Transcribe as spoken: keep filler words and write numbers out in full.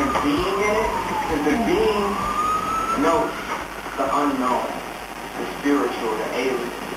and being in it, because the being knows the unknown, the spiritual, the alien.